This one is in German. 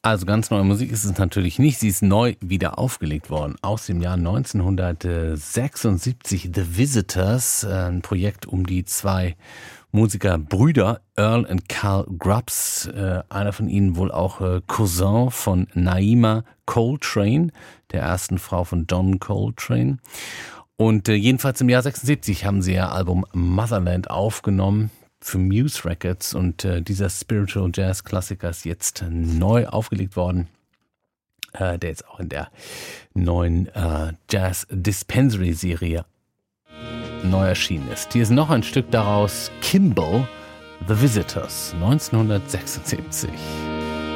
Also ganz neue Musik ist es natürlich nicht. Sie ist neu wieder aufgelegt worden aus dem Jahr 1976. The Visitors, ein Projekt um die zwei Musikerbrüder Earl und Carl Grubbs. Einer von ihnen wohl auch Cousin von Naima Coltrane, der ersten Frau von John Coltrane. Und jedenfalls im Jahr 76 haben sie ihr Album Motherland aufgenommen für Muse Records und dieser Spiritual Jazz Klassiker ist jetzt neu aufgelegt worden, der jetzt auch in der neuen Jazz Dispensary Serie neu erschienen ist. Hier ist noch ein Stück daraus, Kimball, The Visitors, 1976.